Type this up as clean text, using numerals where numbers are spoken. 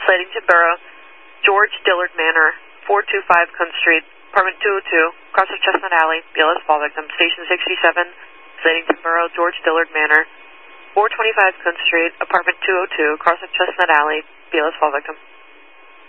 Slatington Borough, George Dillard Manor, 425 Coon Street, apartment 202, across of Chestnut Alley, BLS fall victim. Station 67, Slatington Borough, George Dillard Manor, 425 Coon Street, apartment 202, across of Chestnut Alley, BLS fall victim.